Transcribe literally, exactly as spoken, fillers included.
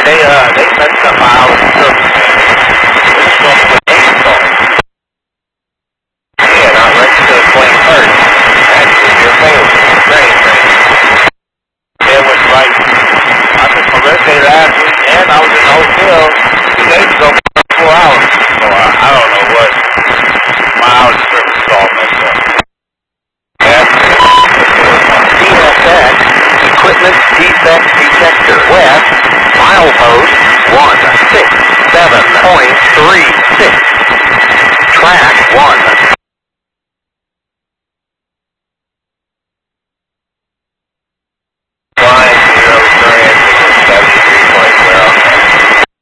they, uh, they messed up my hourly service. This is off with install. Yeah, not ready to claim first. Actually, your mail was very, very. It was like, I took my birthday last week, and I was in the hotel two days ago for four hours. So I, I don't know what. My hourly service is all messed up. D S X, Equipment Defect Detector West, milepost one six seven point three six. Track one